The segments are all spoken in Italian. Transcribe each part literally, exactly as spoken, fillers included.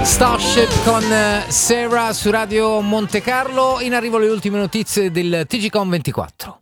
Starship con Sarah su Radio Monte Carlo. In arrivo le ultime notizie del T G Com ventiquattro.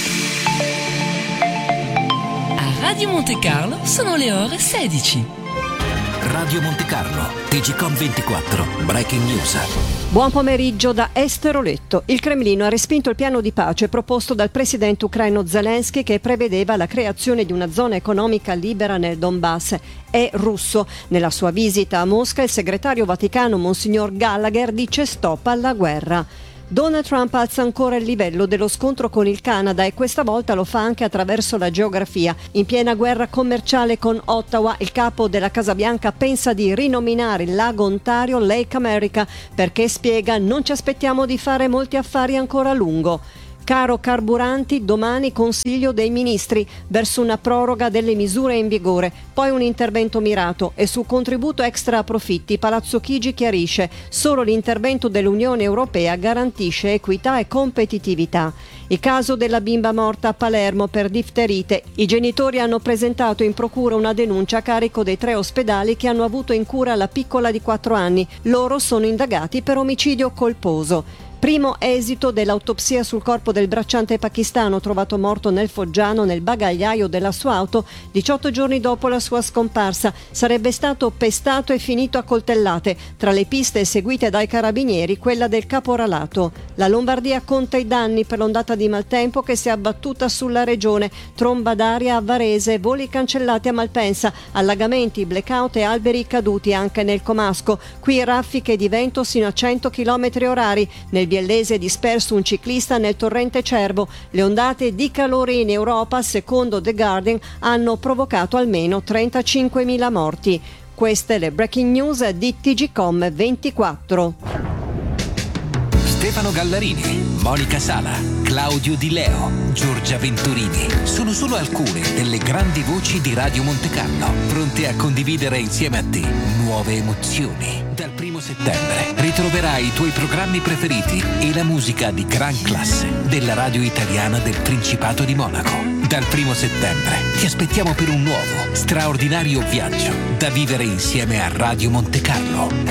A Radio Monte Carlo sono le ore sedici. Radio Monte Carlo, T G Com ventiquattro, Breaking News. Buon pomeriggio da Esteroletto. Il Cremlino ha respinto il piano di pace proposto dal presidente ucraino Zelensky, che prevedeva la creazione di una zona economica libera nel Donbass. È russo. Nella sua visita a Mosca il segretario vaticano Monsignor Gallagher dice stop alla guerra. Donald Trump alza ancora il livello dello scontro con il Canada e questa volta lo fa anche attraverso la geografia. In piena guerra commerciale con Ottawa, il capo della Casa Bianca pensa di rinominare il lago Ontario Lake America perché, spiega, non ci aspettiamo di fare molti affari ancora a lungo. Caro carburanti, domani Consiglio dei Ministri verso una proroga delle misure in vigore, poi un intervento mirato e su contributo extra profitti Palazzo Chigi chiarisce solo l'intervento dell'Unione Europea garantisce equità e competitività. Il caso della bimba morta a Palermo per difterite. I genitori hanno presentato in procura una denuncia a carico dei tre ospedali che hanno avuto in cura la piccola di quattro anni. Loro sono indagati per omicidio colposo. Primo esito dell'autopsia sul corpo del bracciante pakistano trovato morto nel Foggiano nel bagagliaio della sua auto diciotto giorni dopo la sua scomparsa. Sarebbe stato pestato e finito a coltellate. Tra le piste seguite dai carabinieri, quella del caporalato. La Lombardia conta i danni per l'ondata di maltempo che si è abbattuta sulla regione. Tromba d'aria a Varese, voli cancellati a Malpensa, allagamenti, blackout e alberi caduti anche nel Comasco. Qui raffiche di vento sino a cento chilometri orari. Nel Biellese è disperso un ciclista nel torrente Cervo. Le ondate di calore in Europa, secondo The Guardian, hanno provocato almeno trentacinquemila morti. Queste le breaking news di T G Com ventiquattro. Stefano Gallarini, Monica Sala, Claudio Di Leo, Giorgia Venturini sono solo alcune delle grandi voci di Radio Monte Carlo, pronte a condividere insieme a te nuove emozioni. Dal primo settembre ritroverai i tuoi programmi preferiti e la musica di gran classe della radio italiana del Principato di Monaco. Dal primo settembre ti aspettiamo per un nuovo, straordinario viaggio da vivere insieme a Radio Monte Carlo.